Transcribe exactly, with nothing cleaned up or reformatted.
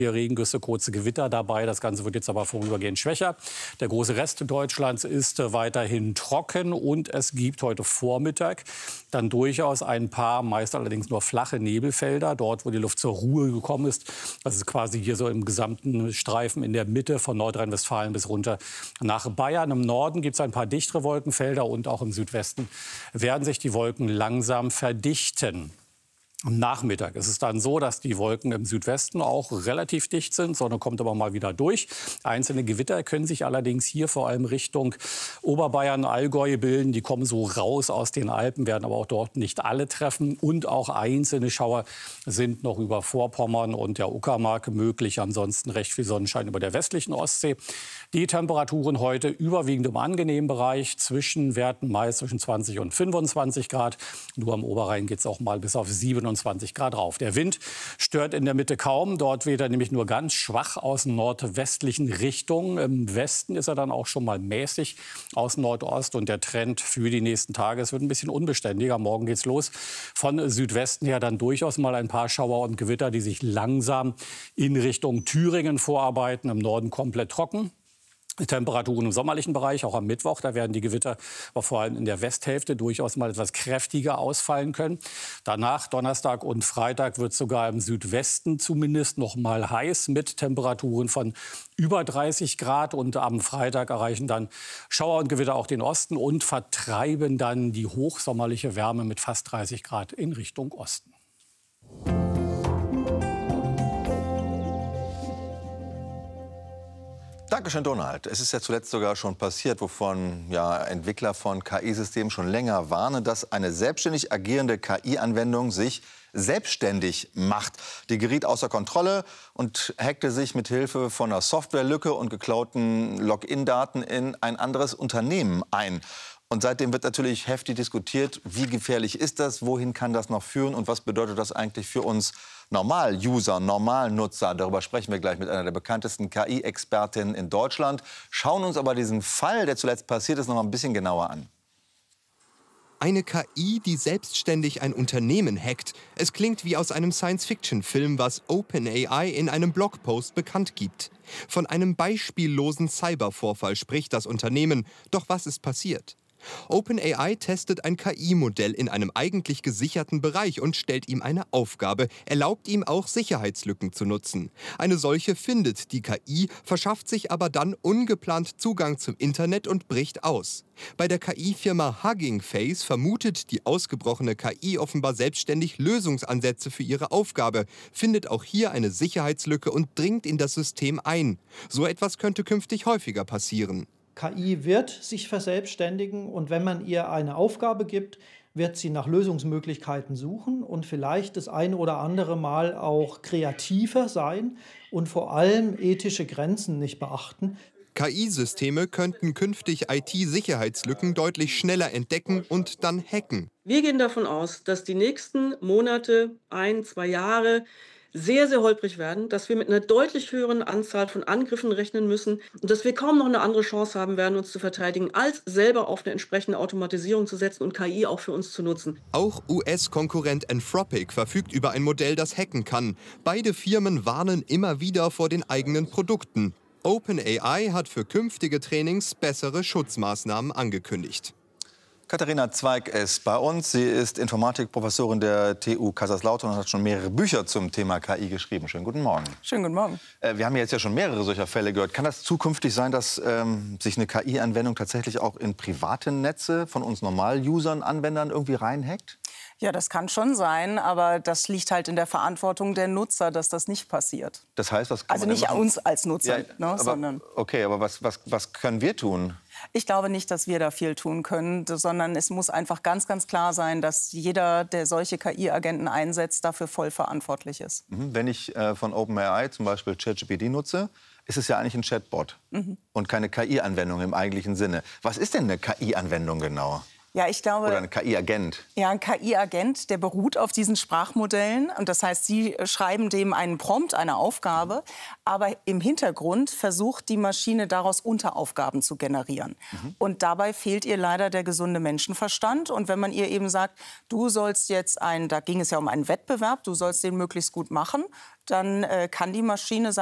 Regengüsse, kurze Gewitter dabei. Das Ganze wird jetzt aber vorübergehend schwächer. Der große Rest Deutschlands ist weiterhin trocken und es gibt heute Vormittag dann durchaus ein paar, meist allerdings nur flache Nebelfelder, dort, wo die Luft zur Ruhe gekommen ist. Das ist quasi hier so im gesamten Streifen in der Mitte von Nordrhein-Westfalen bis runter nach Bayern. Im Norden gibt es ein paar dichtere Wolkenfelder und auch im Südwesten werden sich die Wolken langsam verdichten. Am Nachmittag ist es dann so, dass die Wolken im Südwesten auch relativ dicht sind. Sonne kommt aber mal wieder durch. Einzelne Gewitter können sich allerdings hier vor allem Richtung Oberbayern, Allgäu bilden. Die kommen so raus aus den Alpen, werden aber auch dort nicht alle treffen. Und auch einzelne Schauer sind noch über Vorpommern und der Uckermark möglich. Ansonsten recht viel Sonnenschein über der westlichen Ostsee. Die Temperaturen heute überwiegend im angenehmen Bereich. Zwischenwerten meist zwischen zwanzig und fünfundzwanzig Grad. Nur am Oberrhein geht es auch mal bis auf siebenundzwanzig Grad rauf. Der Wind stört in der Mitte kaum. Dort weht er nämlich nur ganz schwach aus nordwestlichen Richtung. Im Westen ist er dann auch schon mal mäßig aus Nordost. Und der Trend für die nächsten Tage, es wird ein bisschen unbeständiger. Morgen geht's los. Von Südwesten her dann durchaus mal ein paar Schauer und Gewitter, die sich langsam in Richtung Thüringen vorarbeiten. Im Norden komplett trocken. Temperaturen im sommerlichen Bereich, auch am Mittwoch, da werden die Gewitter aber vor allem in der Westhälfte durchaus mal etwas kräftiger ausfallen können. Danach, Donnerstag und Freitag, wird es sogar im Südwesten zumindest noch mal heiß mit Temperaturen von über dreißig Grad. Und am Freitag erreichen dann Schauer und Gewitter auch den Osten und vertreiben dann die hochsommerliche Wärme mit fast dreißig Grad in Richtung Osten. Dankeschön, Donald. Es ist ja zuletzt sogar schon passiert, wovon ja, Entwickler von K I-Systemen schon länger warnen, dass eine selbstständig agierende K I-Anwendung sich selbstständig macht. Die geriet außer Kontrolle und hackte sich mit Hilfe von einer Softwarelücke und geklauten Login-Daten in ein anderes Unternehmen ein. Und seitdem wird natürlich heftig diskutiert, wie gefährlich ist das, wohin kann das noch führen und was bedeutet das eigentlich für uns Normal-User, Normalnutzer. Darüber sprechen wir gleich mit einer der bekanntesten K I-Expertinnen in Deutschland. Schauen uns aber diesen Fall, der zuletzt passiert ist, noch mal ein bisschen genauer an. Eine K I, die selbstständig ein Unternehmen hackt. Es klingt wie aus einem Science-Fiction-Film, was OpenAI in einem Blogpost bekannt gibt. Von einem beispiellosen Cybervorfall spricht das Unternehmen. Doch was ist passiert? OpenAI testet ein K I-Modell in einem eigentlich gesicherten Bereich und stellt ihm eine Aufgabe, erlaubt ihm auch Sicherheitslücken zu nutzen. Eine solche findet die K I, verschafft sich aber dann ungeplant Zugang zum Internet und bricht aus. Bei der K I-Firma Hugging Face vermutet die ausgebrochene K I offenbar selbstständig Lösungsansätze für ihre Aufgabe, findet auch hier eine Sicherheitslücke und dringt in das System ein. So etwas könnte künftig häufiger passieren. K I wird sich verselbstständigen und wenn man ihr eine Aufgabe gibt, wird sie nach Lösungsmöglichkeiten suchen und vielleicht das eine oder andere Mal auch kreativer sein und vor allem ethische Grenzen nicht beachten. K I-Systeme könnten künftig I T-Sicherheitslücken deutlich schneller entdecken und dann hacken. Wir gehen davon aus, dass die nächsten Monate, ein, zwei Jahre sehr, sehr holprig werden, dass wir mit einer deutlich höheren Anzahl von Angriffen rechnen müssen und dass wir kaum noch eine andere Chance haben werden, uns zu verteidigen, als selber auf eine entsprechende Automatisierung zu setzen und K I auch für uns zu nutzen. Auch U S-Konkurrent Anthropic verfügt über ein Modell, das hacken kann. Beide Firmen warnen immer wieder vor den eigenen Produkten. OpenAI hat für künftige Trainings bessere Schutzmaßnahmen angekündigt. Katharina Zweig ist bei uns. Sie ist Informatikprofessorin der T U Kaiserslautern und hat schon mehrere Bücher zum Thema K I geschrieben. Schönen guten Morgen. Schönen guten Morgen. Äh, wir haben jetzt ja schon mehrere solcher Fälle gehört. Kann das zukünftig sein, dass ähm, sich eine K I-Anwendung tatsächlich auch in private Netze von uns Normal-Usern, Anwendern irgendwie reinhackt? Ja, das kann schon sein, aber das liegt halt in der Verantwortung der Nutzer, dass das nicht passiert. Das heißt, was kann also man nicht uns als Nutzer, ja, ne, aber, sondern... Okay, aber was, was, was können wir tun? Ich glaube nicht, dass wir da viel tun können, sondern es muss einfach ganz, ganz klar sein, dass jeder, der solche K I-Agenten einsetzt, dafür voll verantwortlich ist. Mhm. Wenn ich äh, von OpenAI zum Beispiel ChatGPT nutze, ist es ja eigentlich ein Chatbot mhm. und keine K I-Anwendung im eigentlichen Sinne. Was ist denn eine K I-Anwendung genau? Ja, ich glaube, oder ein K I-Agent? Ja, ein K I-Agent, der beruht auf diesen Sprachmodellen. Und das heißt, Sie schreiben dem einen Prompt, eine Aufgabe. Aber im Hintergrund versucht die Maschine daraus Unteraufgaben zu generieren. Mhm. Und dabei fehlt ihr leider der gesunde Menschenverstand. Und wenn man ihr eben sagt, du sollst jetzt ein, da ging es ja um einen Wettbewerb, du sollst den möglichst gut machen, dann äh, kann die Maschine sagen,